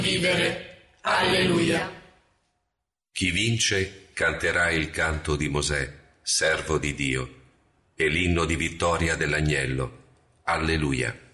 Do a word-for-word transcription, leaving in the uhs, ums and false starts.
vivere. Alleluia. Chi vince canterà il canto di Mosè, servo di Dio, e l'inno di vittoria dell'agnello. Alleluia.